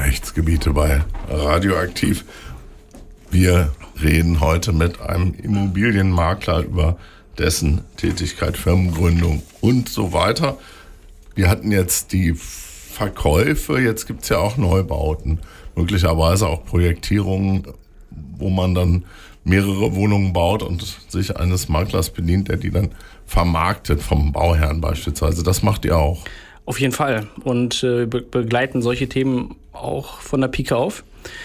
Rechtsgebiete bei Radioaktiv. Wir reden heute mit einem Immobilienmakler über dessen Tätigkeit, Firmengründung und so weiter. Wir hatten jetzt die Verkäufe, jetzt gibt es ja auch Neubauten, möglicherweise auch Projektierungen, wo man dann mehrere Wohnungen baut und sich eines Maklers bedient, der die dann vermarktet, vom Bauherrn beispielsweise. Das macht ihr auch. Auf jeden Fall. Und begleiten solche Themen auch von der Pike auf.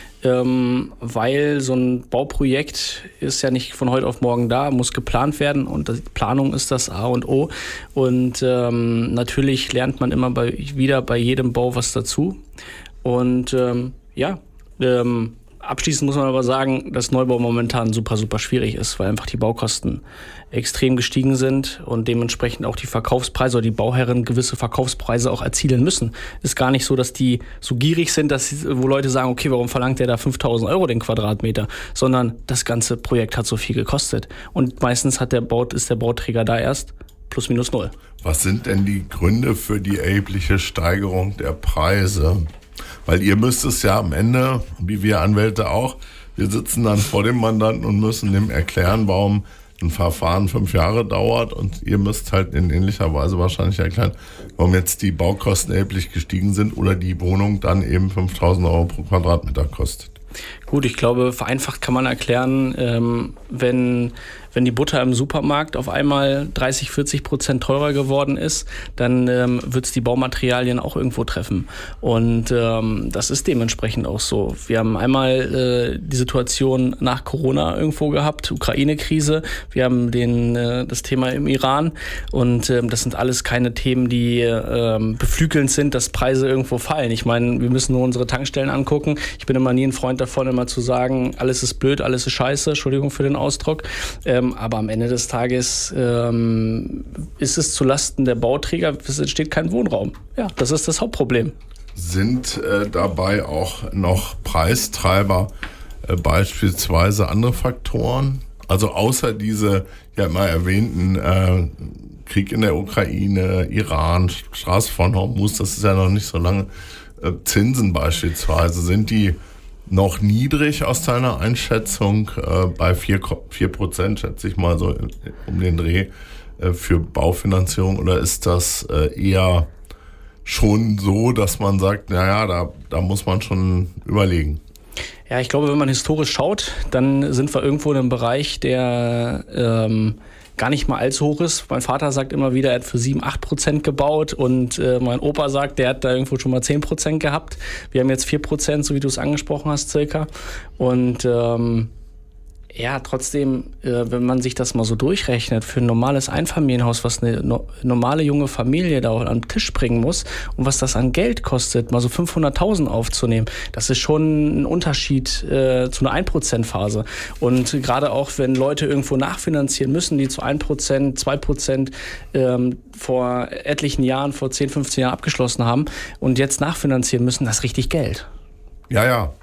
Weil so ein Bauprojekt ist ja nicht von heute auf morgen da, muss geplant werden und die Planung ist das A und O. Und natürlich lernt man immer wieder bei jedem Bau was dazu. Und abschließend muss man aber sagen, dass Neubau momentan super, super schwierig ist, weil einfach die Baukosten extrem gestiegen sind und dementsprechend auch die Verkaufspreise oder die Bauherren gewisse Verkaufspreise auch erzielen müssen. Ist gar nicht so, dass die so gierig sind, wo Leute sagen, okay, warum verlangt der da 5.000 Euro den Quadratmeter, sondern das ganze Projekt hat so viel gekostet. Und meistens ist der Bauträger da erst plus minus null. Was sind denn die Gründe für die erhebliche Steigerung der Preise? Weil ihr müsst es ja am Ende, wie wir Anwälte auch, wir sitzen dann vor dem Mandanten und müssen dem erklären, warum ein Verfahren 5 Jahre dauert, und ihr müsst halt in ähnlicher Weise wahrscheinlich erklären, warum jetzt die Baukosten erheblich gestiegen sind oder die Wohnung dann eben 5.000 Euro pro Quadratmeter kostet. Gut, ich glaube, vereinfacht kann man erklären, wenn die Butter im Supermarkt auf einmal 30-40% teurer geworden ist, dann wird es die Baumaterialien auch irgendwo treffen. Und das ist dementsprechend auch so. Wir haben einmal die Situation nach Corona irgendwo gehabt, Ukraine-Krise. Wir haben das Thema im Iran. Und das sind alles keine Themen, die beflügelnd sind, dass Preise irgendwo fallen. Ich meine, wir müssen nur unsere Tankstellen angucken. Ich bin immer nie ein Freund davon, immer zu sagen, alles ist blöd, alles ist scheiße. Entschuldigung für den Ausdruck. Aber am Ende des Tages ist es zulasten der Bauträger, es entsteht kein Wohnraum. Ja, das ist das Hauptproblem. Sind dabei auch noch Preistreiber beispielsweise andere Faktoren? Also außer diese ja immer erwähnten Krieg in der Ukraine, Iran, Straße von Hormuz, das ist ja noch nicht so lange, Zinsen beispielsweise, sind die noch niedrig aus deiner Einschätzung, bei 4%, schätze ich mal so um den Dreh, für Baufinanzierung, oder ist das eher schon so, dass man sagt, naja, da muss man schon überlegen? Ja, ich glaube, wenn man historisch schaut, dann sind wir irgendwo in einem Bereich, der gar nicht mal allzu hoch ist. Mein Vater sagt immer wieder, er hat für 7-8% gebaut, und mein Opa sagt, der hat da irgendwo schon mal 10% gehabt. Wir haben jetzt 4%, so wie du es angesprochen hast, circa. Und trotzdem, wenn man sich das mal so durchrechnet, für ein normales Einfamilienhaus, was eine normale junge Familie da auch am Tisch bringen muss und was das an Geld kostet, mal so 500.000 aufzunehmen, das ist schon ein Unterschied zu einer 1%-Phase. Und gerade auch, wenn Leute irgendwo nachfinanzieren müssen, die zu 1%, 2% vor etlichen Jahren, vor 10, 15 Jahren abgeschlossen haben und jetzt nachfinanzieren müssen, das ist richtig Geld. Ja.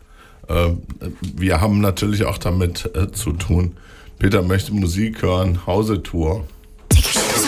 Wir haben natürlich auch damit zu tun. Peter möchte Musik hören, Hausetour.